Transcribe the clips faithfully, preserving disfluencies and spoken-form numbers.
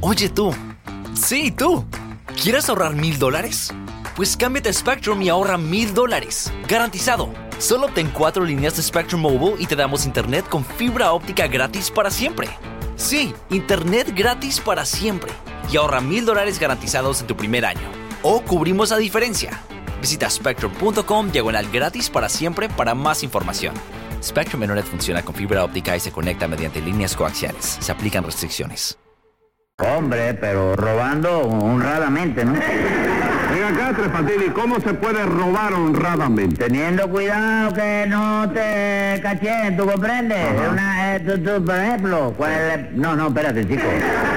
Oye tú, sí tú, ¿quieres ahorrar mil dólares? Pues cámbiate a Spectrum y ahorra mil dólares, garantizado. Solo obtén cuatro líneas de Spectrum Mobile y te damos internet con fibra óptica gratis para siempre. Sí, internet gratis para siempre. Y ahorra mil dólares garantizados en tu primer año. O cubrimos la diferencia. Visita spectrum punto com diagonal gratis para siempre para más información. Spectrum Internet funciona con fibra óptica y se conecta mediante líneas coaxiales. Se aplican restricciones. Hombre, pero robando honradamente, ¿no? Venga acá, Tres Patines, ¿cómo se puede robar honradamente? Teniendo cuidado que no te cachen, ¿tú comprendes? Una, eh, tú, tú, por ejemplo, ¿cuál es el- no, no, espérate, chico.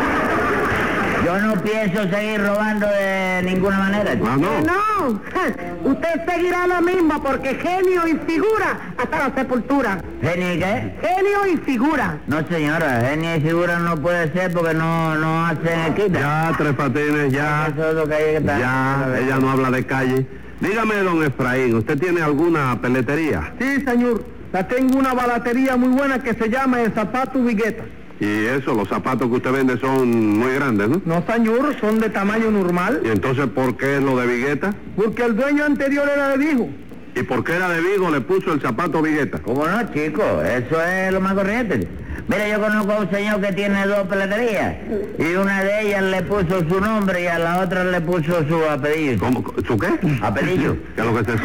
Yo no pienso seguir robando de ninguna manera. Ah, no. No, usted seguirá lo mismo porque genio y figura hasta la sepultura. ¿Genio y qué? Genio y figura. No, señora, genio y figura no puede ser porque no, no hacen equita. Ya, Tres Patines, ya. Eso es lo que hay que estar. Ya, ella no habla de calle. Dígame, don Efraín, ¿usted tiene alguna peletería? Sí, señor. La tengo una balatería muy buena que se llama El Zapato Vigueta. Y eso, los zapatos que usted vende son muy grandes, ¿no? No, señor, son de tamaño normal. ¿Y entonces por qué es lo de Vigueta? Porque el dueño anterior era de Vigo. ¿Y por qué era de Vigo le puso el zapato Vigueta? ¿Cómo no, chico? Eso es lo más corriente. Mira, yo conozco a un señor que tiene dos peleterías y una de ellas le puso su nombre y a la otra le puso su apellido. ¿Cómo? ¿Su qué? Apellido. ¿Qué es lo que es eso?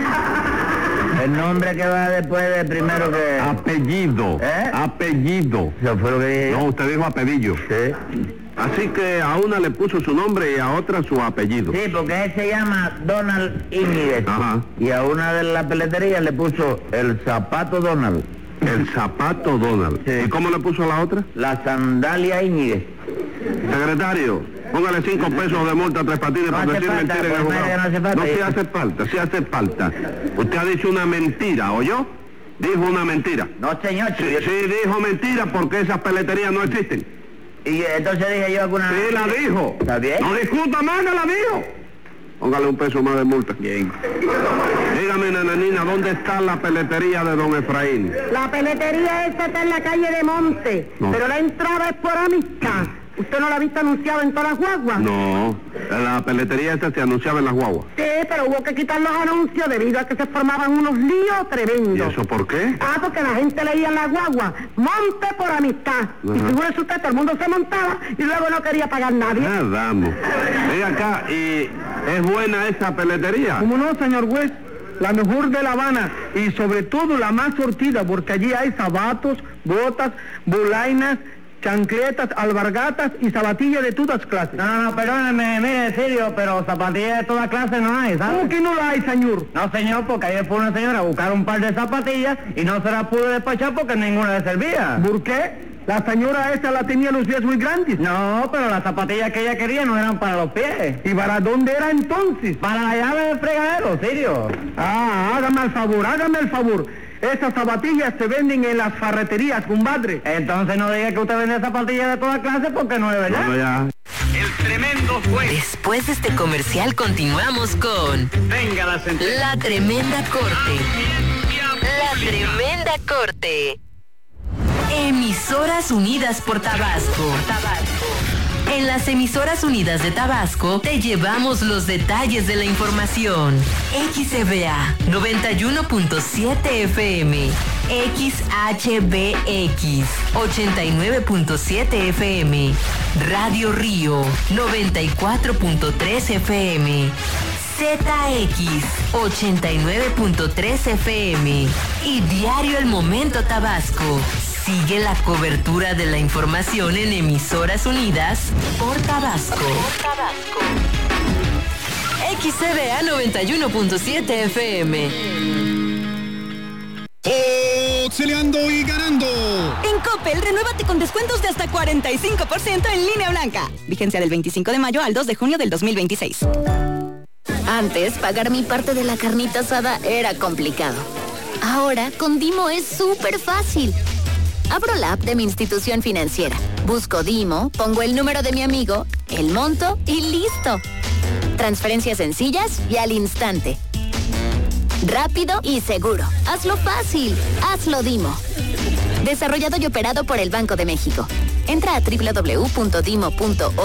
El nombre que va después de primero que... Apellido. ¿Eh? Apellido. Eso fue lo que dije. No, usted dijo apellido. Sí. Así que a una le puso su nombre y a otra su apellido. Sí, porque él se llama Donald Íñiguez. Ajá. Y a una de las peleterías le puso el zapato Donald. El zapato Donald. Sí. ¿Y cómo le puso a la otra? La sandalia Íñiguez. Secretario, póngale cinco pesos de multa a Tres Patines No por hace decir falta, mentira en el por medio juzgado. que no hace falta. No, sí hace falta, sí hace falta. Usted ha dicho una mentira, ¿oyó? Dijo una mentira. No, señor. Sí, chico. sí dijo mentira porque esas peleterías no existen. Y entonces dije yo alguna... Sí la dijo. ¿Está bien? No discuta más que la dijo. Póngale un peso más de multa. Bien. Dígame, nananina, ¿dónde está la peletería de don Efraín? La peletería esa está en la calle de Monte, No. pero la entrada es por amistad. ¿Usted no la ha visto anunciada en todas las guaguas? No, la peletería esta se anunciaba en las guaguas. Sí, pero hubo que quitar los anuncios debido a que se formaban unos líos ¿Y tremendos. eso por qué? Ah, porque la gente leía en la guagua, monte por amistad. Y Ajá. figúrese usted, todo el mundo se montaba y luego no quería pagar nadie. Ah, damos. Venga acá, ¿y es buena esa peletería? ¿Cómo no, señor juez? La mejor de La Habana y sobre todo la más surtida, porque allí hay zapatos, botas, bolainas, chancletas, albargatas y zapatillas de todas clases. No, no, no, perdóneme, mire, en serio, pero zapatillas de toda clase no hay, ¿sabes? ¿Cómo que no la hay, señor? No, señor, porque ayer fue una señora a buscar un par de zapatillas y no se las pudo despachar porque ninguna le servía. ¿Por qué? La señora esa la tenía los pies muy grandes. No, pero las zapatillas que ella quería no eran para los pies. ¿Y para dónde era entonces? Para la llave del fregadero, serio. Ah, hágame el favor, hágame el favor. Esas zapatillas se venden en las ferreterías, compadre. Entonces no diga que usted vende zapatillas de toda clase porque no es verdad. Bueno, ya. El tremendo juez. Después de este comercial continuamos con Venga la sentencia. La Tremenda Corte. La Tremenda Corte. Emisoras Unidas por Tabasco. Tabasco. En las Emisoras Unidas de Tabasco te llevamos los detalles de la información. X C B A noventa y uno punto siete F M, X H B X ochenta y nueve punto siete F M, Radio Río noventa y cuatro punto tres F M, Z X ochenta y nueve punto tres F M y Diario El Momento Tabasco. Sigue la cobertura de la información en Emisoras Unidas por Tabasco. Por Tabasco. X C B A noventa y uno punto siete F M. Auxiliando y ganando. En Coppel, renuévate con descuentos de hasta cuarenta y cinco por ciento en línea blanca. Vigencia del veinticinco de mayo al dos de junio del dos mil veintiséis. Antes, pagar mi parte de la carnita asada era complicado. Ahora, con Dimo es súper fácil. Abro la app de mi institución financiera, busco Dimo, pongo el número de mi amigo, el monto y listo. Transferencias sencillas y al instante. Rápido y seguro. Hazlo fácil. Hazlo Dimo. Desarrollado y operado por el Banco de México. Entra a doble u doble u doble u punto dimo punto org